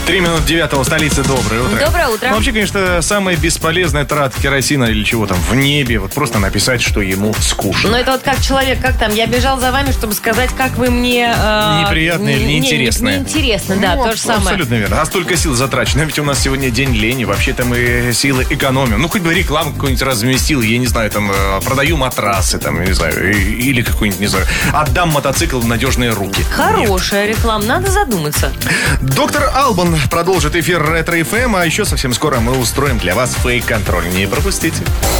3 минуты 9, столица, доброе утро. Доброе утро. Ну, вообще, конечно, самая бесполезная трата керосина или чего там в небе, вот просто написать, что ему скучно. Ну, это вот как человек, как там, я бежал за вами, чтобы сказать, как вы мне... Неприятные или неинтересные. Неинтересно, да, Ну, то же самое. Абсолютно верно. А столько сил затрачено. Ведь у нас сегодня день лени, вообще-то мы силы экономим. Ну, хоть бы рекламу какую-нибудь разместил, я не знаю, там, продаю матрасы, там, не знаю, или какую-нибудь, не знаю, отдам мотоцикл в надежные руки. Хорошая реклама, надо задуматься. Доктор Албан продолжит эфир Ретро ФМ, а еще совсем скоро мы устроим для вас фейк-контроль. Не пропустите.